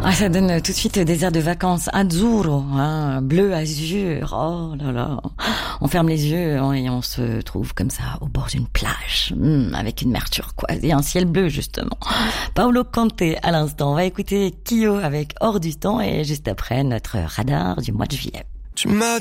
Ah, ça donne tout de suite des airs de vacances. Azzurro, hein, bleu azur. Oh là là. On ferme les yeux et on se trouve comme ça au bord d'une plage, avec une mer turquoise et un ciel bleu justement. Paolo Conte à l'instant. On va écouter Kyo avec Hors du temps et juste après notre radar du mois de juillet. Tu m'as